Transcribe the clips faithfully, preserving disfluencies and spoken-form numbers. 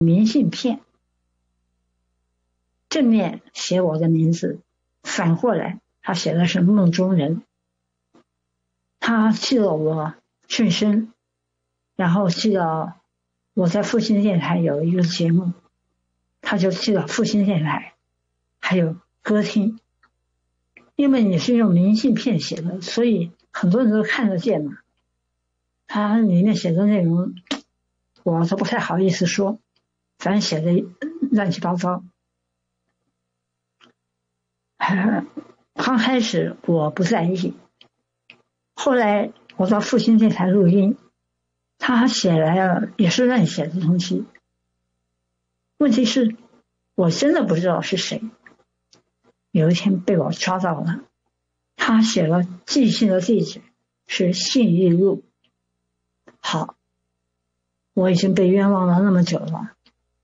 明信片，正面写我的名字，反过来他写的是梦中人。他记得我顺生，然后记得我在复兴电台有一个节目，他就记得复兴电台还有歌厅。因为你是用明信片写的，所以很多人都看得见嘛。他里面写的内容我都不太好意思说，反正写的乱七八糟。刚开始我不在意，后来我到复兴电台录音，他写来了也是乱写的东西。问题是我真的不知道是谁，有一天被我抓到了，他写了寄信的地址是信义路。好，我已经被冤枉了那么久了，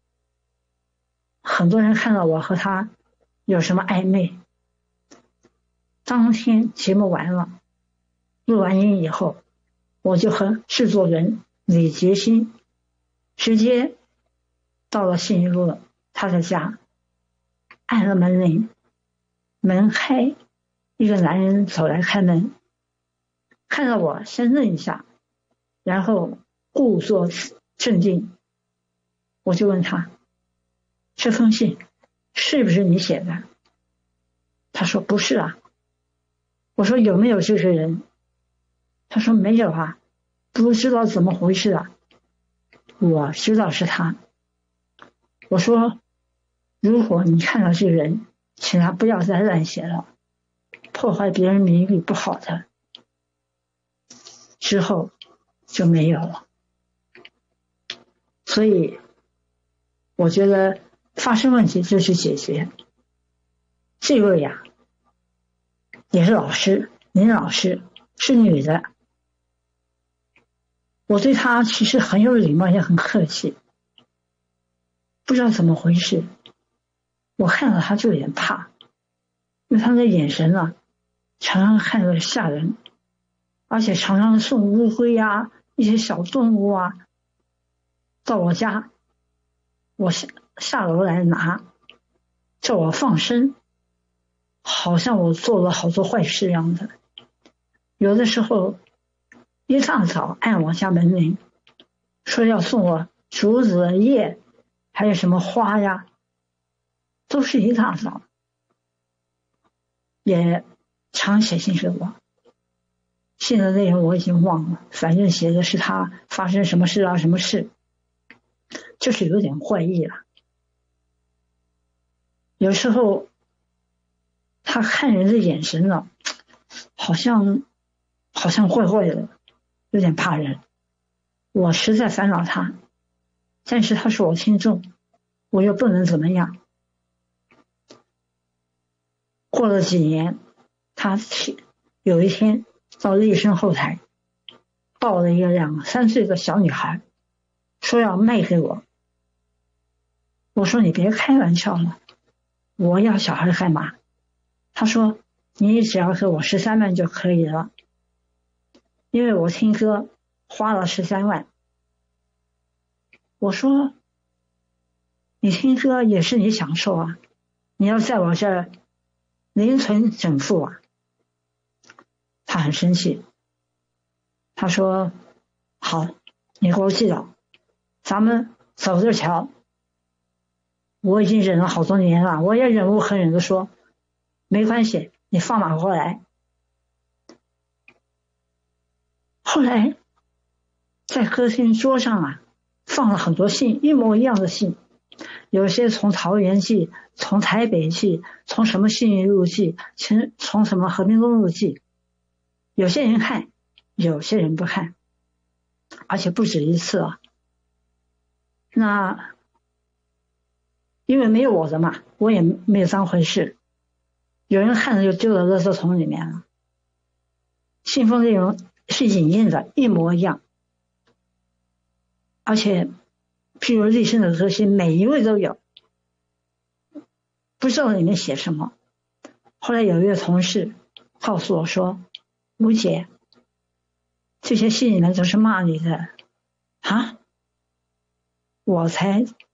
很多人看到我和他有什么暧昧。当天节目完了，录完音以后，我就和制作人李杰新直接到了信义路他的家，按了门铃，门开，一个男人走来开门，看到我先愣一下，然后故作镇定。我就问他，这封信是不是你写的？他说不是啊。我说有没有这个人？他说没有啊，不知道怎么回事啊。我知道是他。我说如果你看到这个人，请他不要再乱写了，破坏别人名誉不好的。之后就没有了。所以我觉得发生问题就去解决。这位呀也是老师，林老师，是女的。我对她其实很有礼貌，也很客气。不知道怎么回事，我看到她就有点怕，因为她的眼神啊，常常看着吓人，而且常常送乌龟啊，一些小动物啊到我家，我下下楼来拿，叫我放生，好像我做了好多坏事一样的。有的时候一大早按我家门铃，说要送我竹子叶，还有什么花呀，都是一大早。也常写信给我，信的内容我已经忘了，反正写的是他发生什么事啊什么事，就是有点怪异了。有时候他看人的眼神呢，好像好像怪怪的，有点怕人。我实在烦恼他，但是他是我听众，我又不能怎么样。过了几年，他有一天到立生后台抱了一个两三岁的小女孩，说要卖给我。我说你别开玩笑了，我要小孩干嘛？他说你只要给我十三万就可以了，因为我听歌花了十三万。我说你听歌也是你享受啊，你要在我这儿零存整付啊。他很生气，他说好，你给我记了，咱们走着瞧。我已经忍了好多年了，我也忍无可忍的说没关系，你放马过来。后来在客厅桌上啊放了很多信，一模一样的信，有些从桃园寄，从台北寄，从什么信义路寄，从从什么和平东路寄。有些人看，有些人不看，而且不止一次啊。那因为没有我的嘛，我也没有当回事，有人看了就丢到垃圾桶里面了。信封内容是影印的，一模一样，而且譬如立生的歌星每一位都有，不知道里面写什么。后来有一位同事告诉我说，吴姐，这些信里面都是骂你的啊！我才